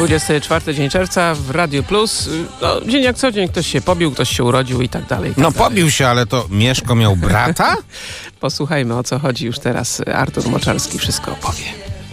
24 dzień czerwca w Radiu Plus. No, dzień jak co dzień, ktoś się pobił, ktoś się urodził i tak dalej. No pobił się, ale to Mieszko miał brata? Posłuchajmy, o co chodzi już teraz. Artur Moczalski wszystko opowie.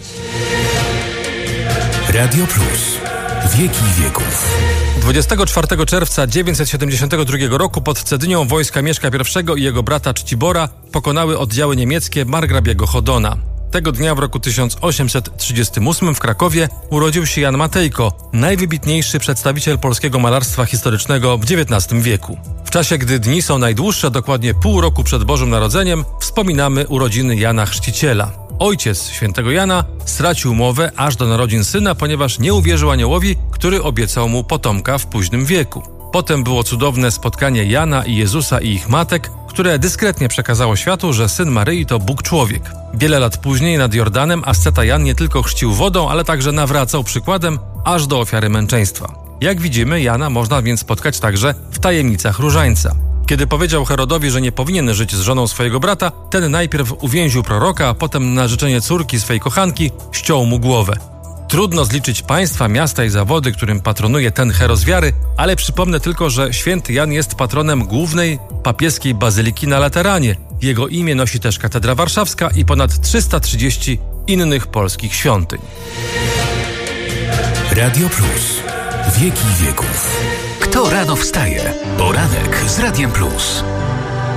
Radio Plus. Wieki wieków. 24 czerwca 972 roku pod Cednią wojska Mieszka I i jego brata Czcibora pokonały oddziały niemieckie margrabiego Chodona. Tego dnia w roku 1838 w Krakowie urodził się Jan Matejko, najwybitniejszy przedstawiciel polskiego malarstwa historycznego w XIX wieku. W czasie, gdy dni są najdłuższe, dokładnie pół roku przed Bożym Narodzeniem, wspominamy urodziny Jana Chrzciciela. Ojciec świętego Jana stracił mowę aż do narodzin syna, ponieważ nie uwierzył aniołowi, który obiecał mu potomka w późnym wieku. Potem było cudowne spotkanie Jana i Jezusa i ich matek, które dyskretnie przekazało światu, że syn Maryi to Bóg człowiek. Wiele lat później nad Jordanem asceta Jan nie tylko chrzcił wodą, ale także nawracał przykładem aż do ofiary męczeństwa. Jak widzimy, Jana można więc spotkać także w tajemnicach różańca. Kiedy powiedział Herodowi, że nie powinien żyć z żoną swojego brata, ten najpierw uwięził proroka, a potem na życzenie córki swej kochanki ściął mu głowę. Trudno zliczyć państwa, miasta i zawody, którym patronuje ten heros wiary, ale przypomnę tylko, że święty Jan jest patronem głównej papieskiej bazyliki na Lateranie. Jego imię nosi też Katedra Warszawska i ponad 330 innych polskich świątyń. Radio Plus. Wieki wieków. Kto rano wstaje? Poranek z Radiem Plus.